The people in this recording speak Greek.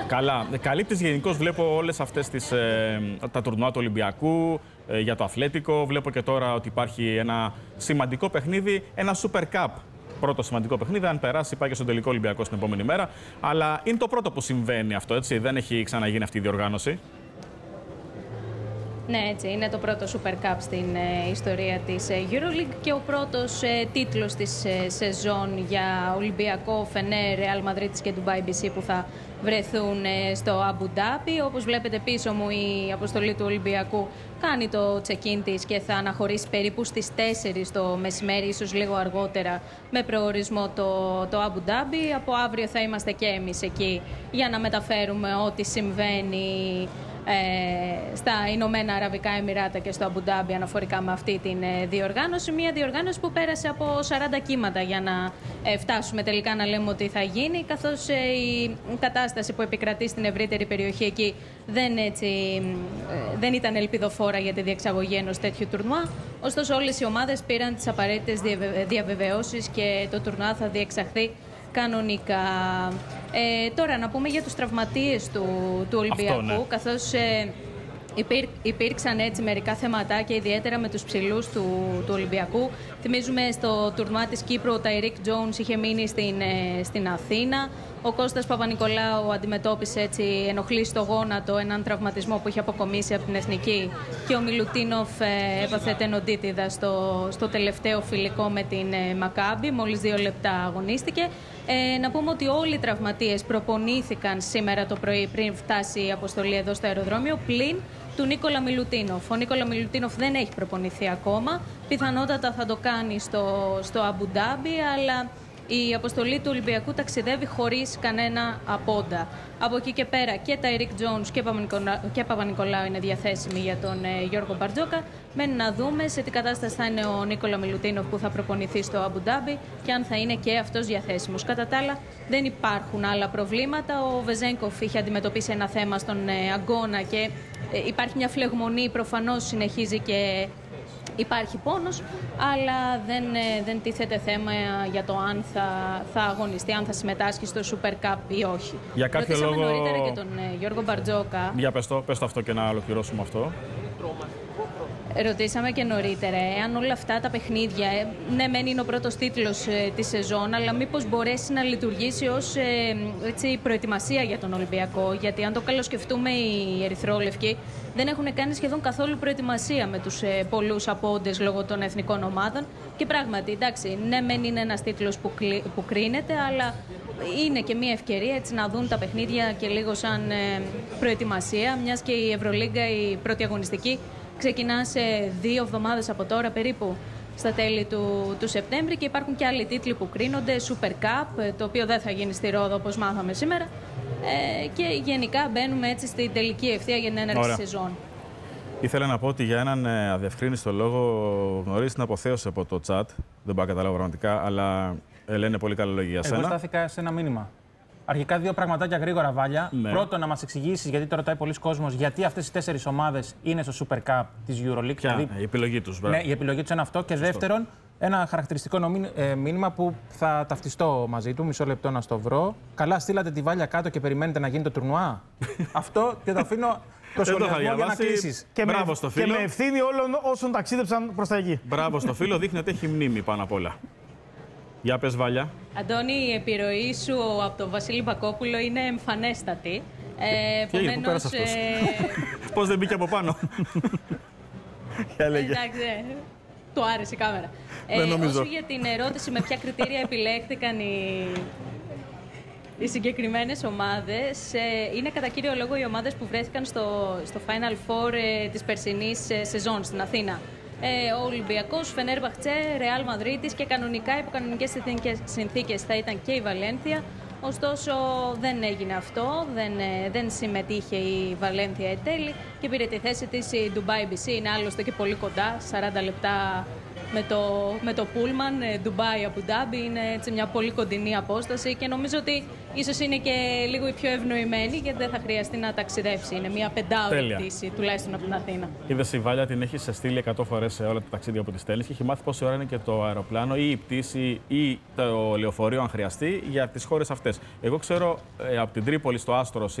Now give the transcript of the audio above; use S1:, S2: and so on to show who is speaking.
S1: Καλά. Καλύπτεις γενικώς, βλέπω όλες αυτές τα τουρνουά του Ολυμπιακού, για το Αθλέτικο. Βλέπω και τώρα ότι υπάρχει ένα σημαντικό παιχνίδι, ένα Super Cup. Πρώτο σημαντικό παιχνίδι. Αν περάσει, πάει και στον τελικό Ολυμπιακό στην επόμενη μέρα. Αλλά είναι το πρώτο που συμβαίνει αυτό, έτσι. Δεν έχει ξαναγίνει αυτή η διοργάνωση.
S2: Ναι, έτσι. Είναι το πρώτο Super Cup στην ιστορία της EuroLeague και ο πρώτος τίτλος της σεζόν για Ολυμπιακό, Φενέρ, Ρεάλ Μαδρίτης και Ντουμπάι BC που θα βρεθούν στο Αμπου Ντάμπι. Όπως βλέπετε πίσω μου, η αποστολή του Ολυμπιακού κάνει το check-in της και θα αναχωρήσει περίπου στις 4 το μεσημέρι, ίσως λίγο αργότερα, με προορισμό το Αμπου Ντάμπι. Από αύριο θα είμαστε και εμείς εκεί για να μεταφέρουμε ό,τι συμβαίνει στα Ηνωμένα Αραβικά Εμιράτα και στο Αμπου Ντάμπι αναφορικά με αυτή την διοργάνωση. Μια διοργάνωση που πέρασε από 40 κύματα για να φτάσουμε τελικά να λέμε ότι θα γίνει, καθώς η κατάσταση που επικρατεί στην ευρύτερη περιοχή εκεί δεν ήταν ελπιδοφόρα για τη διεξαγωγή ενός τέτοιου τουρνουά. Ωστόσο όλες οι ομάδες πήραν τις απαραίτητες διαβεβαιώσεις και το τουρνουά θα διεξαχθεί κανονικά. Τώρα να πούμε για τους τραυματίες του Ολυμπιακού, αυτό, ναι. Καθώς υπήρξαν έτσι μερικά θεματάκια, ιδιαίτερα με τους ψηλούς του Ολυμπιακού. Θυμίζουμε στο τουρνουά της Κύπρου ο Ταϊρίκ Τζόουνς είχε μείνει στην Αθήνα. Ο Κώστας Παπα-Νικολάου αντιμετώπισε έτσι ενοχλή στο γόνατο έναν τραυματισμό που είχε αποκομίσει από την Εθνική και ο Μιλουτίνοφ έπαθε τενοντίτιδα στο τελευταίο φιλικό με την Μακάμπι. Μόλις 2 λεπτά αγωνίστηκε. Να πούμε ότι όλοι οι τραυματίες προπονήθηκαν σήμερα το πρωί πριν φτάσει η αποστολή εδώ στο αεροδρόμιο, πλην του Νίκολα Μιλουτίνοφ. Ο Νίκολα Μιλουτίνοφ δεν έχει προπονηθεί ακόμα. Πιθανότατα θα το κάνει στο Αμπου Ντάμπι, αλλά η αποστολή του Ολυμπιακού ταξιδεύει χωρίς κανένα απόντα. Από εκεί και πέρα και Ταϊρίκ Τζόουνς και Παπα-Νικολάου είναι διαθέσιμοι για τον Γιώργο Μπαρτζόκα. Μένει να δούμε σε τι κατάσταση θα είναι ο Νίκολα Μιλουτίνοφ που θα προπονηθεί στο Αμπου Ντάμπι και αν θα είναι και αυτός διαθέσιμος. Κατά τα άλλα δεν υπάρχουν άλλα προβλήματα. Ο Βεζένκοφ είχε αντιμετωπίσει ένα θέμα στον αγώνα και υπάρχει μια φλεγμονή, προφανώς συνεχίζει και υπάρχει πόνος, αλλά δεν τίθεται θέμα για το αν θα αγωνιστεί, αν θα συμμετάσχει στο Super Cup ή όχι.
S1: Για κάποιο
S2: ρωτήσαμε
S1: λόγο
S2: νωρίτερα και τον Γιώργο Μπαρτζόκα.
S1: Για πες το αυτό και να ολοκληρώσουμε αυτό.
S2: Ρωτήσαμε και νωρίτερα, αν όλα αυτά τα παιχνίδια, ναι μεν είναι ο πρώτος τίτλος της σεζόν, αλλά μήπως μπορέσει να λειτουργήσει ως προετοιμασία για τον Ολυμπιακό, γιατί αν το καλοσκεφτούμε οι ερυθρόλευκοι δεν έχουν κάνει σχεδόν καθόλου προετοιμασία με τους πολλούς απόντες λόγω των εθνικών ομάδων και πράγματι, εντάξει, ναι μεν είναι ένας τίτλος που κρίνεται, αλλά είναι και μια ευκαιρία έτσι να δουν τα παιχνίδια και λίγο σαν προετοιμασία, μιας και η Ευρωλίγκα, η πρώτη αγωνιστική, ξεκινά σε 2 εβδομάδες από τώρα περίπου, στα τέλη του Σεπτέμβρη, και υπάρχουν και άλλοι τίτλοι που κρίνονται, Super Cup, το οποίο δεν θα γίνει στη Ρόδο όπως μάθαμε σήμερα, και γενικά μπαίνουμε έτσι στην τελική ευθεία για την έναρξη σεζόν.
S1: Ήθελα να πω ότι για έναν αδιευκρίνιστο λόγο γνωρίζει την αποθέωση από το chat, δεν πάω να καταλάβω πραγματικά, αλλά λένε πολύ καλά λόγια για σένα.
S3: Εγώ στάθηκα σε ένα μήνυμα. Αρχικά 2 πραγματάκια γρήγορα, Βάλια. Ναι. Πρώτον, να μας εξηγήσεις, γιατί το ρωτάει πολλοί κόσμος, γιατί αυτές οι 4 ομάδες είναι στο Super Cup της EuroLeague.
S1: Δηλαδή, η επιλογή τους.
S3: Ναι, η επιλογή τους είναι αυτό. Και δεύτερον, ένα χαρακτηριστικό μήνυμα που θα ταυτιστώ μαζί του. Μισό λεπτό να στο βρω. Καλά, στείλατε τη Βάλια κάτω και περιμένετε να γίνει το τουρνουά. Αυτό και το αφήνω το σχολιασμό για να κλείσεις.
S1: Και με
S4: ευθύνη όλων όσων ταξίδεψαν προς τα εκεί.
S1: Μπράβο στο φίλο, δείχνει ότι έχει μνήμη πάνω απ' όλα. Για πες, Βάλια.
S2: Αντώνη, η επιρροή σου από τον Βασίλη Μπακόπουλο είναι εμφανέστατη.
S1: Πού πέρασε αυτός? Πώς δεν μπήκε από πάνω?
S2: Εντάξει, του άρεσε η κάμερα. Όσο για την ερώτηση με ποια κριτήρια επιλέχθηκαν οι συγκεκριμένες ομάδες, είναι κατά κύριο λόγο οι ομάδες που βρέθηκαν στο Final Four της περσινής σεζόν στην Αθήνα. Ο Ολυμπιακός, Φενέρμπαχτσε, Ρεάλ Μαδρίτης και κανονικά υπό κανονικές συνθήκες θα ήταν και η Βαλένθια. Ωστόσο δεν έγινε αυτό, δεν συμμετείχε η Βαλένθια εν τέλει και πήρε τη θέση της η Ντουμπάι BC. Είναι άλλωστε και πολύ κοντά, 40 λεπτά με το Πούλμαν, Ντουμπάι, Αμπου Ντάμπι. Είναι έτσι μια πολύ κοντινή απόσταση και νομίζω ότι ίσως είναι και λίγο η πιο ευνοημένη, γιατί δεν θα χρειαστεί να ταξιδέψει. Είναι μια 5ωρη πτήση τουλάχιστον από την Αθήνα.
S1: Είδες, η Βάλια την έχει στείλει 100 φορές σε όλα τα ταξίδια που τη στέλνει και έχει μάθει πόση ώρα είναι και το αεροπλάνο ή η πτήση ή το λεωφορείο, αν χρειαστεί, για τις χώρες αυτές. Εγώ ξέρω από την Τρίπολη στο Άστρο